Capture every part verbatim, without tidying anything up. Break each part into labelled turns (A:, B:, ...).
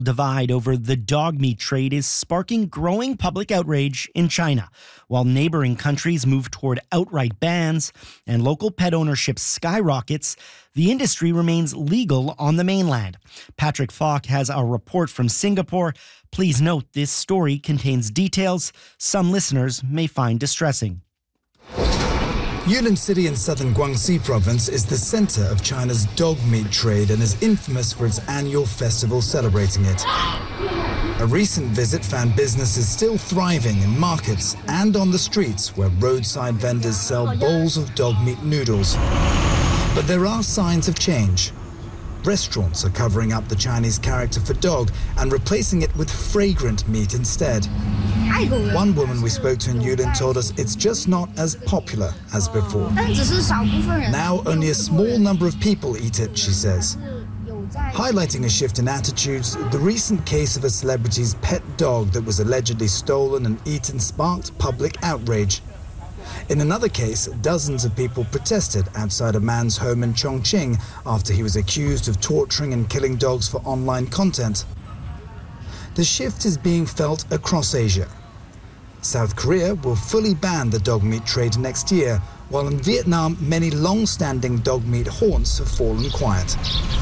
A: divide over the dog meat trade is sparking growing public outrage in China. While neighboring countries move toward outright bans and local pet ownership skyrockets, the industry remains legal on the mainland. Patrick Falk has a report from Singapore. Please note this story contains details some listeners may find distressing.
B: Yulin City in southern Guangxi province is the center of China's dog meat trade and is infamous for its annual festival celebrating it. A recent visit found businesses still thriving in markets and on the streets where roadside vendors sell bowls of dog meat noodles. But there are signs of change. Restaurants are covering up the Chinese character for dog and replacing it with fragrant meat instead. One woman we spoke to in Yulin told us it's just not as popular as before. Now only a small number of people eat it, she says. Highlighting a shift in attitudes, the recent case of a celebrity's pet dog that was allegedly stolen and eaten sparked public outrage. In another case, dozens of people protested outside a man's home in Chongqing after he was accused of torturing and killing dogs for online content. The shift is being felt across Asia. South Korea will fully ban the dog meat trade next year, while in Vietnam, many long-standing dog meat haunts have fallen quiet.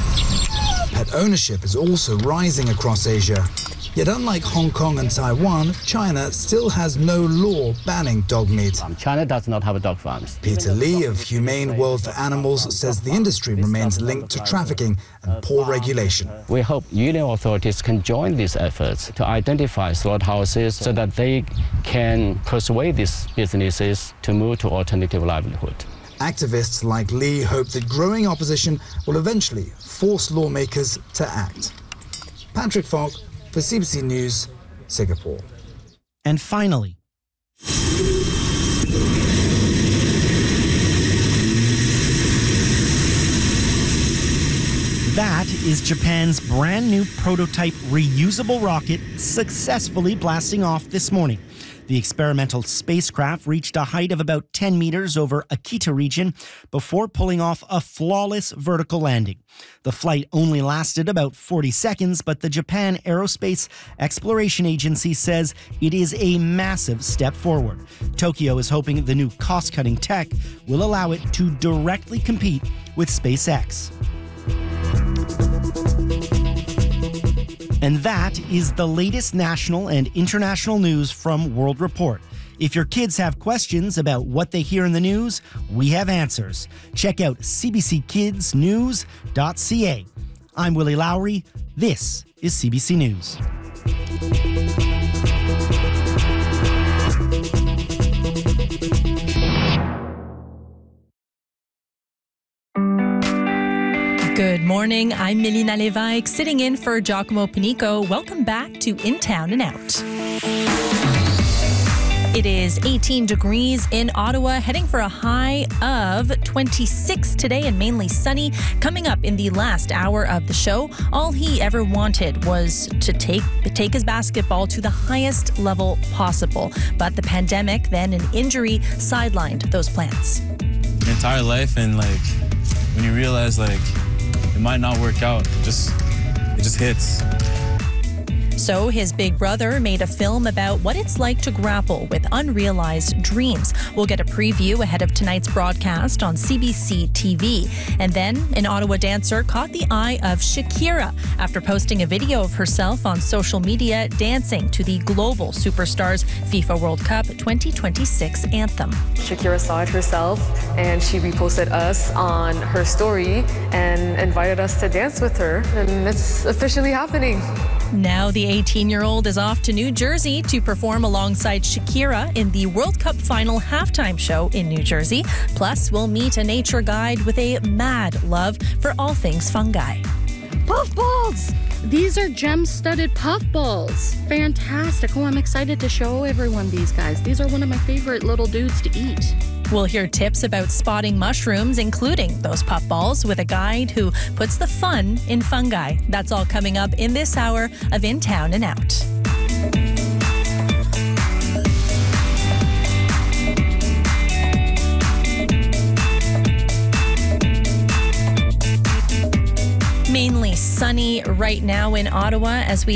B: Pet ownership is also rising across Asia. Yet unlike Hong Kong and Taiwan, China still has no law banning dog meat.
C: China does not have dog farms.
B: Peter Lee of Humane World for Animals says the industry remains linked to trafficking and poor regulation.
C: We hope Yulin authorities can join these efforts to identify slaughterhouses so that they can persuade these businesses to move to alternative livelihood.
B: Activists like Lee hope that growing opposition will eventually force lawmakers to act. Patrick Falk for C B C News, Singapore.
A: And finally, that is Japan's brand new prototype reusable rocket successfully blasting off this morning. The experimental spacecraft reached a height of about ten meters over Akita region before pulling off a flawless vertical landing. The flight only lasted about forty seconds, but the Japan Aerospace Exploration Agency says it is a massive step forward. Tokyo is hoping the new cost-cutting tech will allow it to directly compete with SpaceX. And that is the latest national and international news from World Report. If your kids have questions about what they hear in the news, we have answers. Check out c b c kids news dot c a. I'm Willie Lowry. This is C B C News.
D: Good morning, I'm Melina Levesque, sitting in for Giacomo Panico. Welcome back to In Town and Out. It is eighteen degrees in Ottawa, heading for a high of twenty-six today and mainly sunny. Coming up in the last hour of the show, all he ever wanted was to take, take his basketball to the highest level possible. But the pandemic, then an injury, sidelined those plans.
E: Your entire life, and like when you realize like it might not work out, it just it just hits.
D: So his big brother made a film about what it's like to grapple with unrealized dreams. We'll get a preview ahead of tonight's broadcast on C B C T V. And then an Ottawa dancer caught the eye of Shakira after posting a video of herself on social media dancing to the global superstars FIFA World Cup twenty twenty-six anthem.
F: Shakira saw it herself and she reposted us on her story and invited us to dance with her. And it's officially happening.
D: Now the eighteen-year-old is off to New Jersey to perform alongside Shakira in the World Cup final halftime show in New Jersey. Plus, we'll meet a nature guide with a mad love for all things fungi.
G: Puffballs! These are gem-studded puffballs. Fantastic. Oh, I'm excited to show everyone these guys. These are one of my favorite little dudes to eat.
D: We'll hear tips about spotting mushrooms, including those puffballs, with a guide who puts the fun in fungi. That's all coming up in this hour of In Town and Out. Mainly sunny right now in Ottawa as we